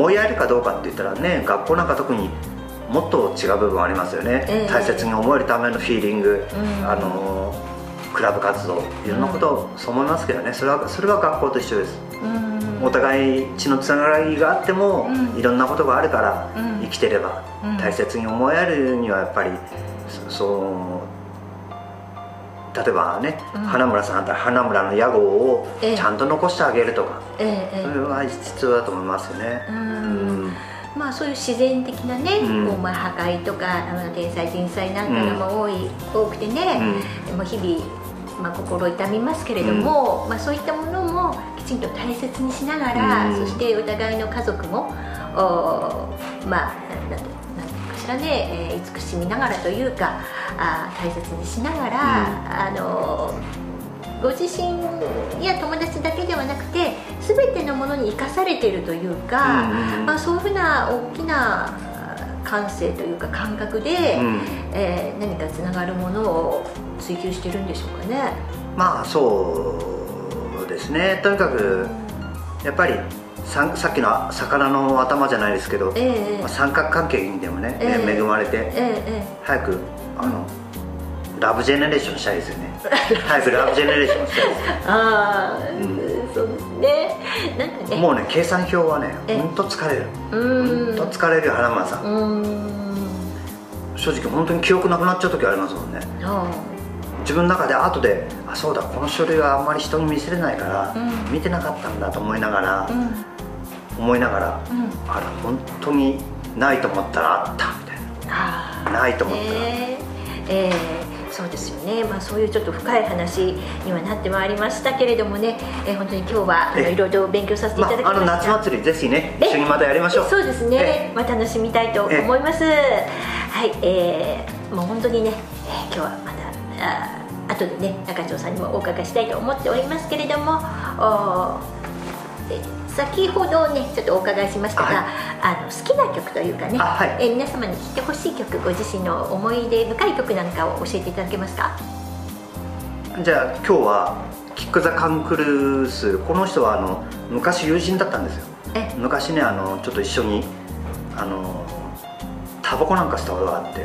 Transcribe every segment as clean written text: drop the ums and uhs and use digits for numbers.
思いやるかどうかって言ったらね、学校なんか特にもっと違う部分ありますよね、大切に思えるためのフィーリング、クラブ活動、いろんなことそう思いますけどね、それは学校と一緒です。お互い血のつながりがあっても、いろんなことがあるから生きてれば、大切に思えるにはやっぱり例えばね、花村さんだったら花村の屋号をちゃんと残してあげるとか、それは必要だと思いますよね。 まあそういう自然的なね、破壊とか天災人災なんかが多くてね、もう日々、心痛みますけれども、そういったものもきちんと大切にしながら、そしてお互いの家族も慈しみながらというか、大切にしながら、ご自身や友達だけではなくて全てのものに生かされているというか、そういうふうな大きな感性というか感覚で、何かつながるものを追求してるんでしょうかね。 そうですね。とにかくやっぱりさっきの魚の頭じゃないですけど、三角関係にでもね、恵まれて、早くラブジェネレーションしたいですよね。早くラブジェネレーションしたいです。 そうですね。なんかね、 もうね、計算表はね、本当疲れる。本当疲れるよ、花村さん。正直本当に記憶なくなっちゃう時ありますもんね。自分の中で後で、そうだ、この書類はあんまり人に見せれないから、見てなかったんだと思いながら、あれ本当にないと思ったらあったみたいな、ないと思ったら、 そうですよね。そういうちょっと深い話にはなってまいりましたけれどもね、本当に今日はいろいろ勉強させていただきました。 夏祭りぜひね、一緒にまたやりましょう。 そうですね、楽しみたいと思います。はい、もう本当にね、今日はまた後でね、中条さんにもお伺いしたいと思っておりますけれども、先ほどねちょっとお伺いしましたが、好きな曲というかね、皆様に聴いてほしい曲、ご自身の思い出深い曲なんかを教えていただけますか。 じゃあ今日はキック・ザ・カンクルース、この人は昔友人だったんですよ。昔ね、ちょっと一緒にタバコなんかしたことがあって、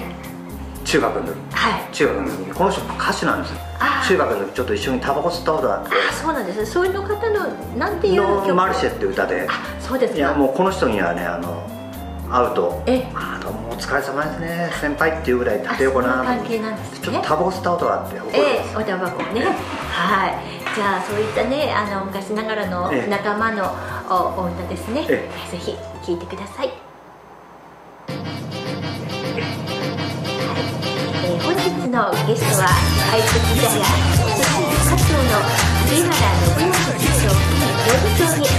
中学の時、この人歌手なんですよ。中学の時ちょっと一緒にタバコ吸ったことがあって。 そうなんです。そういうの方のなんていう曲？ マルシェって歌で。 そうですか。 いや、もうこの人にはね、会うと、どうもお疲れ様ですね、先輩っていうぐらい縦横な関係なんですね。 ちょっとタバコ吸ったことがあって、 おタバコね。はい。じゃあそういったね、昔ながらの仲間のお歌ですね。ぜひ聴いてください。本日のゲストは相席茶屋寿司カツオの栗原信義師匠、料理長に